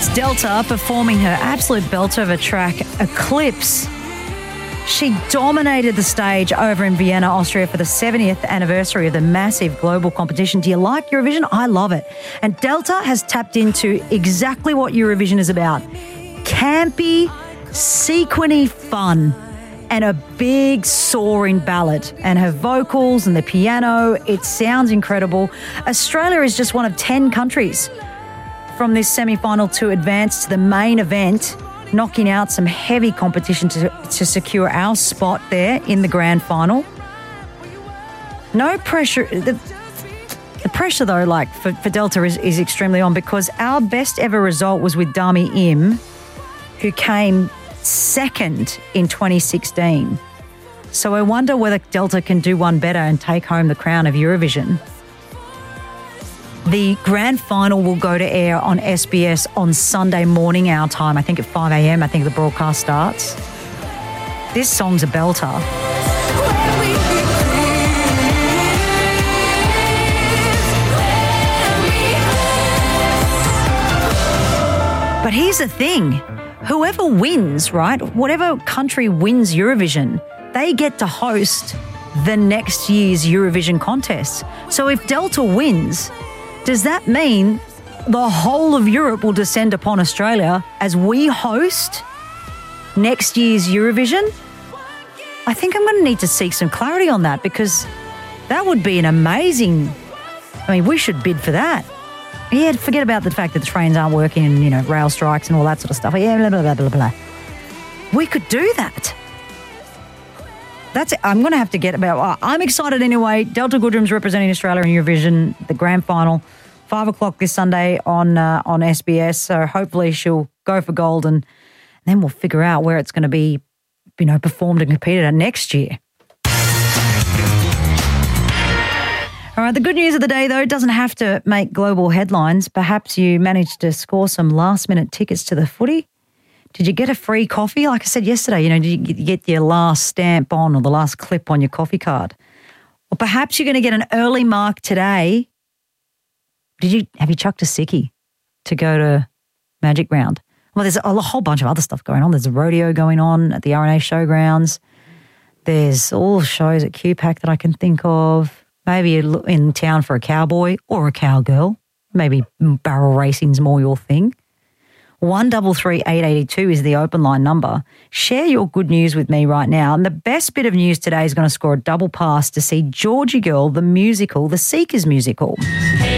That's Delta performing her absolute belter of a track, Eclipse. She dominated the stage over in Vienna, Austria for the 70th anniversary of the massive global competition. Do you like Eurovision? I love it. And Delta has tapped into exactly what Eurovision is about. Campy, sequiny fun and a big soaring ballad. And her vocals and the piano, it sounds incredible. Australia is just one of 10 countries from this semi-final to advance to the main event, knocking out some heavy competition to secure our spot there in the grand final. No pressure. The pressure, though, like for Delta is extremely on, because our best ever result was with Dami Im, who came second in 2016. So I wonder whether Delta can do one better and take home the crown of Eurovision. The grand final will go to air on SBS on Sunday morning our time, I think at 5 a.m. I think the broadcast starts. This song's a belter. But here's the thing. Whoever wins, right, whatever country wins Eurovision, they get to host the next year's Eurovision contest. So if Delta wins, does that mean the whole of Europe will descend upon Australia as we host next year's Eurovision? I think I'm going to need to seek some clarity on that, because that would be an amazing... I mean, we should bid for that. Yeah, forget about the fact that the trains aren't working and, you know, rail strikes and all that sort of stuff. Yeah, blah, blah, blah, blah, blah. We could do that. That's it. I'm going to have to get about... I'm excited anyway. Delta Goodrum's representing Australia in Eurovision, the grand final, 5 o'clock this Sunday on SBS. So hopefully she'll go for gold, and then we'll figure out where it's going to be, you know, performed and competed at next year. All right, the good news of the day, though, it doesn't have to make global headlines. Perhaps you managed to score some last-minute tickets to the footy. Did you get a free coffee? Like I said yesterday, you know, did you get your last stamp on or the last clip on your coffee card? Or perhaps you're going to get an early mark today. Have you chucked a sickie to go to Magic Round? Well, there's a whole bunch of other stuff going on. There's a rodeo going on at the RNA Showgrounds. There's all shows at QPAC that I can think of. Maybe you're in town for a cowboy or a cowgirl. Maybe barrel racing's more your thing. 133-882 is the open line number. Share your good news with me right now. And the best bit of news today is going to score a double pass to see Georgie Girl, the musical, the Seekers musical.